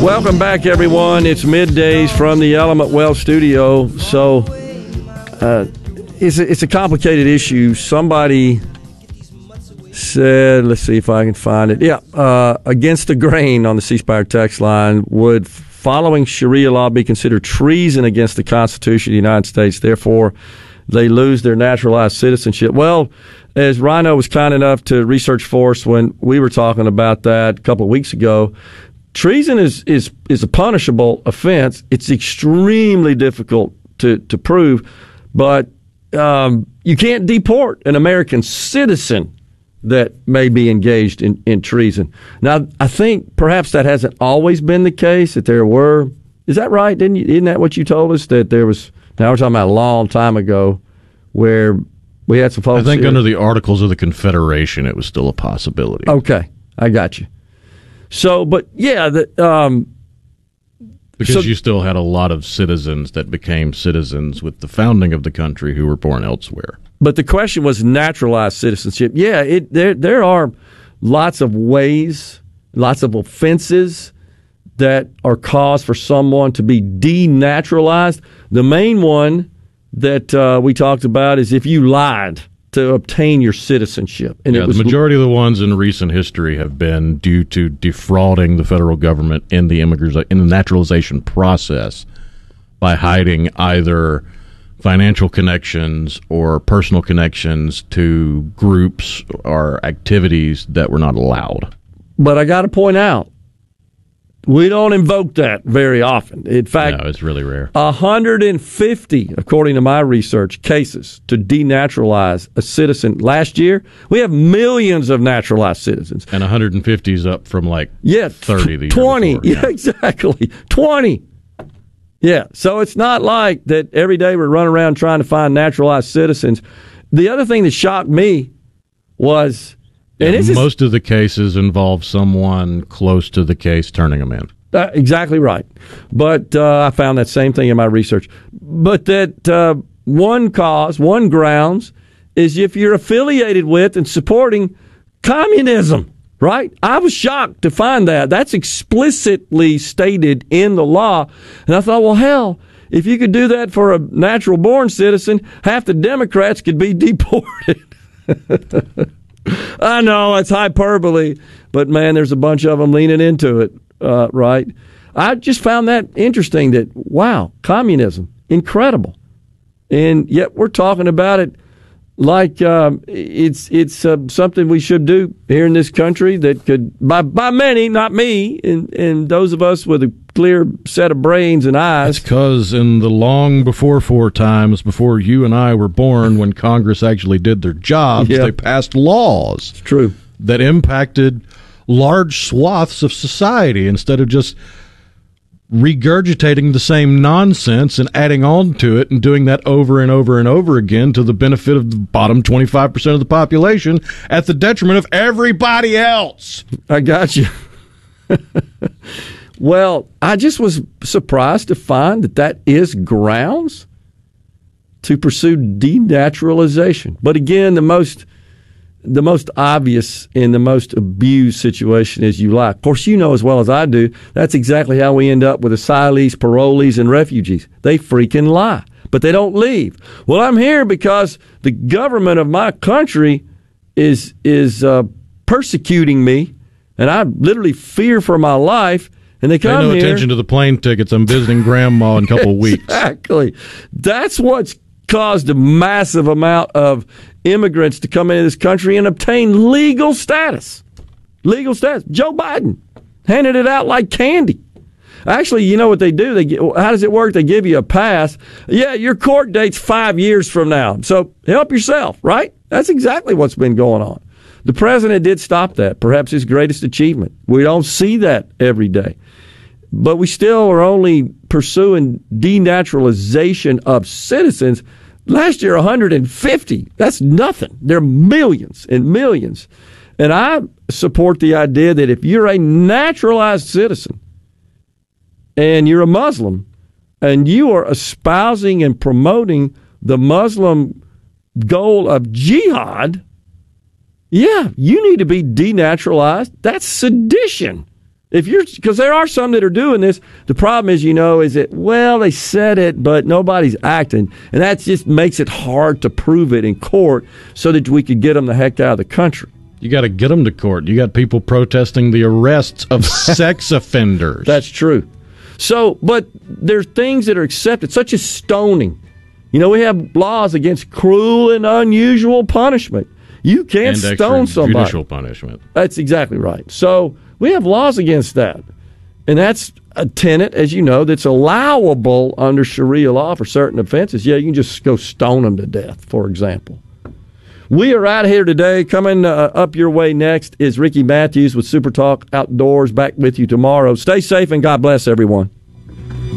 Welcome back, everyone. It's middays from the Element Wealth studio. So it's a complicated issue. Somebody said, let's see if I can find it. Yeah, against the grain on the C Spire text line. Would following Sharia law be considered treason against the Constitution of the United States? Therefore, they lose their naturalized citizenship. Well, as Rhino was kind enough to research for us when we were talking about that a couple of weeks ago, treason is a punishable offense. It's extremely difficult to prove, but you can't deport an American citizen that may be engaged in treason. Now, I think perhaps that hasn't always been the case, that there were. Is that right? Isn't that what you told us, that there was? Now we're talking about a long time ago where we had some folks. I think here, under the Articles of the Confederation, it was still a possibility. Okay, I got you. So, but yeah, because you still had a lot of citizens that became citizens with the founding of the country who were born elsewhere. But the question was naturalized citizenship. Yeah, there are lots of ways, lots of offenses that are cause for someone to be denaturalized. The main one that we talked about is if you lied to obtain your citizenship. And the majority of the ones in recent history have been due to defrauding the federal government in the naturalization process by hiding either financial connections or personal connections to groups or activities that were not allowed. But I got to point out, we don't invoke that very often. In fact, no, it's really rare. 150, according to my research, cases to denaturalize a citizen last year. We have millions of naturalized citizens. And 150 is up from 30 the year 20. before. Yeah, exactly. 20. Yeah, so it's not like that every day we're running around trying to find naturalized citizens. The other thing that shocked me was... most of the cases involve someone close to the case turning them in. Exactly right. But I found that same thing in my research. But that one grounds is if you're affiliated with and supporting communism, right? I was shocked to find that. That's explicitly stated in the law. And I thought, well, hell, if you could do that for a natural-born citizen, half the Democrats could be deported. I know, it's hyperbole, but man, there's a bunch of them leaning into it, right? I just found that interesting that, wow, communism, incredible. And yet we're talking about it like it's something we should do here in this country that could, by many, not me, and those of us with a clear set of brains and eyes. It's because in the long before times, before you and I were born, when Congress actually did their jobs, they passed laws. It's true. That impacted large swaths of society instead of just regurgitating the same nonsense and adding on to it and doing that over and over and over again to the benefit of the bottom 25% of the population at the detriment of everybody else. I got you. Well, I just was surprised to find that is grounds to pursue denaturalization. But again, the most obvious and the most abused situation is you lie. Of course, you know as well as I do, that's exactly how we end up with asylees, parolees, and refugees. They freaking lie, but they don't leave. Well, I'm here because the government of my country is persecuting me, and I literally fear for my life. And they come Pay no here. attention to the plane tickets. I'm visiting Grandma in a couple of weeks. Exactly. That's what's caused a massive amount of immigrants to come into this country and obtain legal status. Legal status. Joe Biden handed it out like candy. Actually, you know what they do? How does it work? They give you a pass. Yeah, your court date's 5 years from now. So help yourself, right? That's exactly what's been going on. The president did stop that, perhaps his greatest achievement. We don't see that every day. But we still are only pursuing denaturalization of citizens. Last year, 150. That's nothing. There are millions and millions. And I support the idea that if you're a naturalized citizen and you're a Muslim and you are espousing and promoting the Muslim goal of jihad, yeah, you need to be denaturalized. That's sedition. Because there are some that are doing this. The problem is, is that, well, they said it, but nobody's acting. And that just makes it hard to prove it in court so that we could get them the heck out of the country. You got to get them to court. You got people protesting the arrests of sex offenders. That's true. So, but there's things that are accepted, such as stoning. We have laws against cruel and unusual punishment. You can't stone somebody. Judicial punishment. That's exactly right. So we have laws against that. And that's a tenet, as you know, that's allowable under Sharia law for certain offenses. Yeah, you can just go stone them to death, for example. We are out of here today. Coming up your way next is Ricky Matthews with Super Talk Outdoors. Back with you tomorrow. Stay safe and God bless everyone.